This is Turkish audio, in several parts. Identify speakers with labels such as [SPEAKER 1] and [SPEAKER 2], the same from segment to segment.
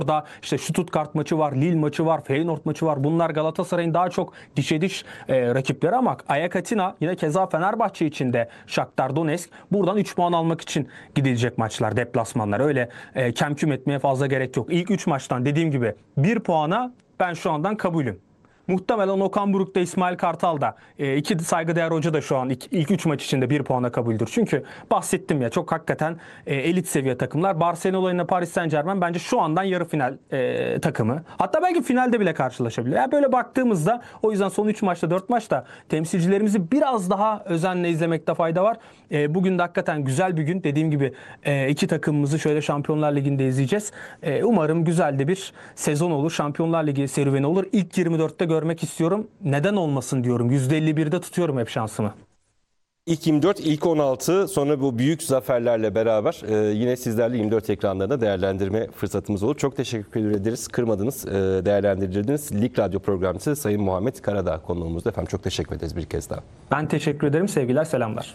[SPEAKER 1] Burada işte Stuttgart maçı var, Lille maçı var, Feyenoord maçı var. Bunlar Galatasaray'ın daha çok dişe diş rakipleri ama Ayak Atina yine keza Fenerbahçe için de Shakhtar Donetsk buradan 3 puan almak için gidilecek maçlar, deplasmanlar. Öyle kem küm etmeye fazla gerek yok. İlk 3 maçtan dediğim gibi 1 puana ben şu andan kabulüm. Muhtemelen Okan Buruk da İsmail Kartal da iki saygıdeğer hoca da şu an ilk 3 maç içinde 1 puana kabuldür. Çünkü bahsettim ya çok hakikaten elit seviye takımlar. Barcelona ile Paris Saint-Germain bence şu andan yarı final takımı. Hatta belki finalde bile karşılaşabilir. Yani böyle baktığımızda o yüzden son 3 maçta 4 maçta temsilcilerimizi biraz daha özenle izlemekte fayda var. Bugün de hakikaten güzel bir gün. Dediğim gibi iki takımımızı şöyle Şampiyonlar Ligi'nde izleyeceğiz. Umarım güzel de bir sezon olur. Şampiyonlar Ligi serüveni olur. İlk 24'te görmek istiyorum. Neden olmasın diyorum. %51'de tutuyorum hep şansımı.
[SPEAKER 2] İlk 24, ilk 16 sonra bu büyük zaferlerle beraber yine sizlerle 24 ekranlarında değerlendirme fırsatımız olur. Çok teşekkür ederiz. Kırmadınız, değerlendirdiniz. Lig Radyo programcısı Sayın Muhammed Karadağ konuğumuzda. Efendim çok teşekkür ederiz bir kez daha.
[SPEAKER 1] Ben teşekkür ederim. Sevgiler, selamlar.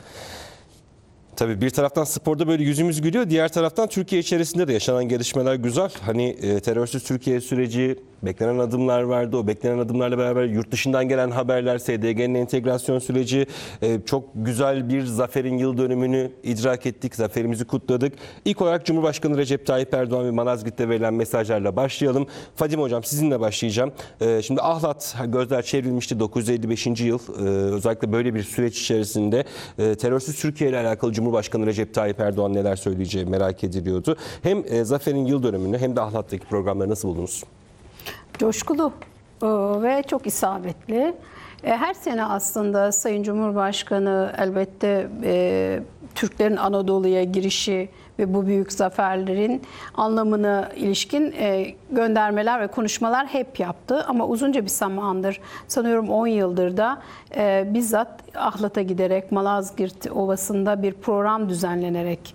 [SPEAKER 2] Tabii bir taraftan sporda böyle yüzümüz gülüyor. Diğer taraftan Türkiye içerisinde de yaşanan gelişmeler güzel. Hani terörsüz Türkiye süreci, beklenen adımlar vardı. O beklenen adımlarla beraber yurt dışından gelen haberler, SDG'nin entegrasyon süreci, çok güzel bir zaferin yıl dönümünü idrak ettik. Zaferimizi kutladık. İlk olarak Cumhurbaşkanı Recep Tayyip Erdoğan ve Malazgirt'te verilen mesajlarla başlayalım. Fadime Hocam sizinle başlayacağım. Şimdi Ahlat gözler çevrilmişti 955. yıl. Özellikle böyle bir süreç içerisinde terörsüz Türkiye ile alakalı Cumhurbaşkanı Recep Tayyip Erdoğan neler söyleyeceği merak ediliyordu. Hem zaferin yıl dönümünü hem de Ahlat'taki programları nasıl buldunuz?
[SPEAKER 3] Coşkulu ve çok isabetli. Her sene aslında Sayın Cumhurbaşkanı elbette Türklerin Anadolu'ya girişi ve bu büyük zaferlerin anlamına ilişkin göndermeler ve konuşmalar hep yaptı. Ama uzunca bir zamandır, sanıyorum 10 yıldır da bizzat Ahlat'a giderek Malazgirt Ovası'nda bir program düzenlenerek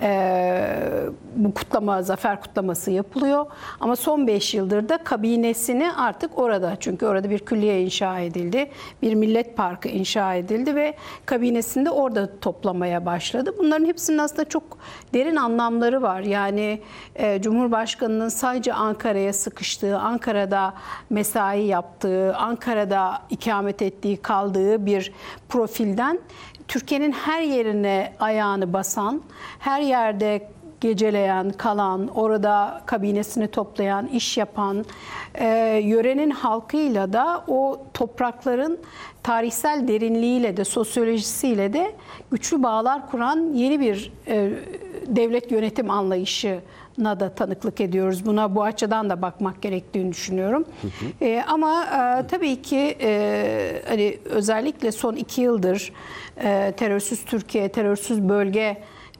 [SPEAKER 3] bu kutlama, zafer kutlaması yapılıyor. Ama son 5 yıldır da kabinesini artık orada, çünkü orada bir külliye inşa edildi, bir millet parkı inşa edildi ve kabinesini de orada toplamaya başladı. Bunların hepsinin aslında çok derin anlamları var. Yani Cumhurbaşkanı'nın sadece Ankara'ya sıkıştığı, Ankara'da mesai yaptığı, Ankara'da ikamet ettiği, kaldığı bir profilden Türkiye'nin her yerine ayağını basan, her yerde geceleyen, kalan, orada kabinesini toplayan, iş yapan, yörenin halkıyla da o toprakların tarihsel derinliğiyle de, sosyolojisiyle de güçlü bağlar kuran yeni bir devlet yönetim anlayışına da tanıklık ediyoruz. Buna bu açıdan da bakmak gerektiğini düşünüyorum. Ama tabii ki hani özellikle son 2 yıldır terörsüz Türkiye, terörsüz bölge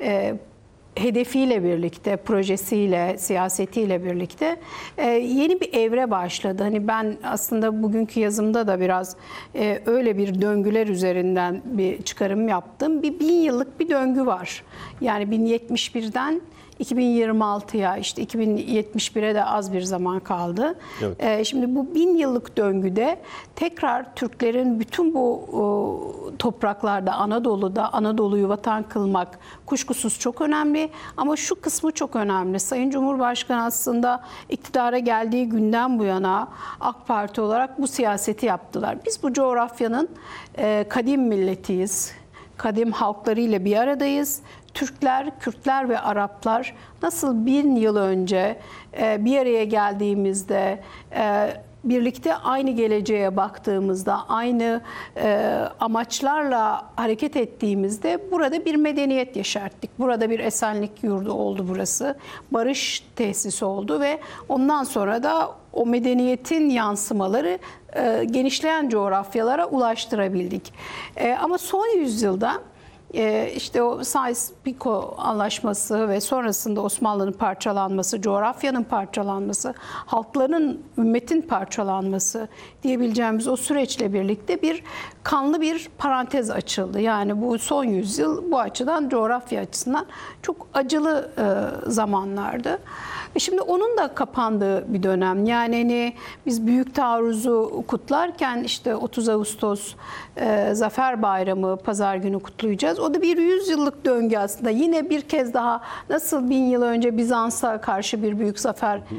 [SPEAKER 3] hedefiyle birlikte, projesiyle, siyasetiyle birlikte yeni bir evre başladı. Hani ben aslında bugünkü yazımda da biraz öyle bir döngüler üzerinden bir çıkarım yaptım. Bir 1000 yıllık bir döngü var. Yani 1071'den 2026'ya, işte 2071'e de az bir zaman kaldı. Evet. Şimdi bu 1000 yıllık döngüde tekrar Türklerin bütün bu topraklarda, Anadolu'da, Anadolu'yu vatan kılmak kuşkusuz çok önemli. Ama şu kısmı çok önemli. Sayın Cumhurbaşkanı aslında iktidara geldiği günden bu yana AK Parti olarak bu siyaseti yaptılar. Biz bu coğrafyanın kadim milletiyiz. Kadim halklarıyla bir aradayız. Türkler, Kürtler ve Araplar nasıl 1000 yıl önce bir araya geldiğimizde, birlikte aynı geleceğe baktığımızda, aynı amaçlarla hareket ettiğimizde burada bir medeniyet yeşerttik. Burada bir esenlik yurdu oldu burası. Barış tesisi oldu ve ondan sonra da o medeniyetin yansımaları genişleyen coğrafyalara ulaştırabildik. Ama son yüzyılda işte o Sykes-Picot Anlaşması ve sonrasında Osmanlı'nın parçalanması, coğrafyanın parçalanması, halkların, ümmetin parçalanması diyebileceğimiz o süreçle birlikte bir kanlı bir parantez açıldı. Yani bu son yüzyıl bu açıdan, coğrafya açısından çok acılı zamanlardı. Şimdi onun da kapandığı bir dönem. Yani hani biz Büyük Taarruz'u kutlarken işte 30 Ağustos Zafer Bayramı pazar günü kutlayacağız. O da bir 100 yıllık döngü aslında. Yine bir kez daha nasıl 1000 yıl önce Bizans'a karşı bir büyük zafer